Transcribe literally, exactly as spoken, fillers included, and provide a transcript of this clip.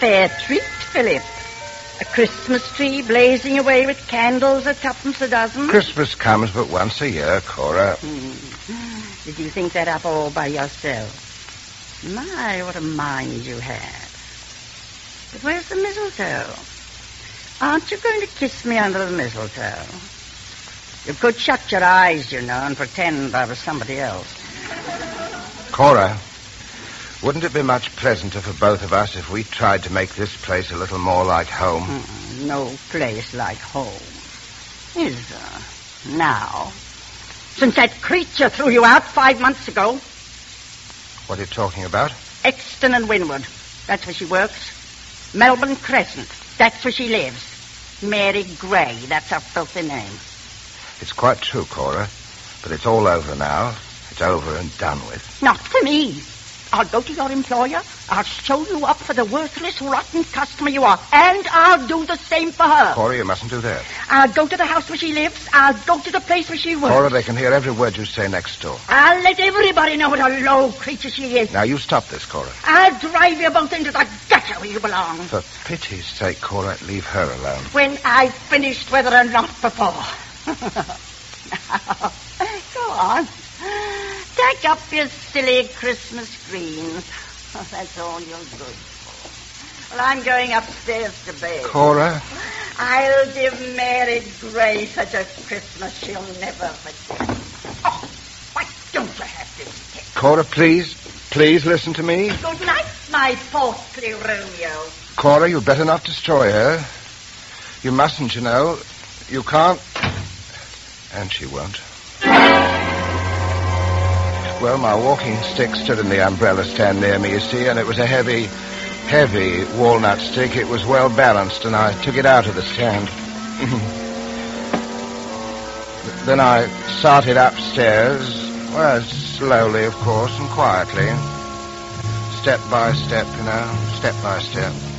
fair treat, Philip. A Christmas tree blazing away with candles at tuppence a dozen. Christmas comes but once a year, Cora. Hmm. Did you think that up all by yourself? My, what a mind you have. But where's the mistletoe? Aren't you going to kiss me under the mistletoe? You could shut your eyes, you know, and pretend I was somebody else. Cora, wouldn't it be much pleasanter for both of us if we tried to make this place a little more like home? Mm, no place like home. Is there? Now? Since that creature threw you out five months ago. What are you talking about? Exton and Winwood. That's where she works. Melbourne Crescent. That's where she lives. Mary Gray. That's her filthy name. It's quite true, Cora. But it's all over now. It's over and done with. Not for me. I'll go to your employer. I'll show you up for the worthless, rotten customer you are. And I'll do the same for her. Cora, you mustn't do that. I'll go to the house where she lives. I'll go to the place where she works. Cora, they can hear every word you say next door. I'll let everybody know what a low creature she is. Now, you stop this, Cora. I'll drive you both into the gutter where you belong. For pity's sake, Cora, leave her alone. When I've finished whether or not before. Now, go on. Take up your silly Christmas greens. Oh, that's all you're good for. Well, I'm going upstairs to bed. Cora? I'll give Mary Gray such a Christmas she'll never forget. Oh, why don't you have this? Cora, please, please listen to me. Good night, my portly Romeo. Cora, you'd better not destroy her. You mustn't, you know. You can't. And she won't. Well, my walking stick stood in the umbrella stand near me, you see, and it was a heavy, heavy walnut stick. It was well balanced, and I took it out of the stand. Then I started upstairs, well, slowly, of course, and quietly. Step by step, you know, step by step.